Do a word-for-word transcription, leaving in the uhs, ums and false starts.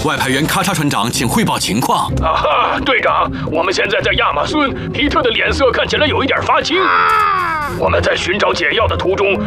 外派员咔嚓船长，请汇报情况。 啊哈，队长，我们现在在亚马孙，皮特的脸色看起来有一点发青。我们在寻找解药的途中，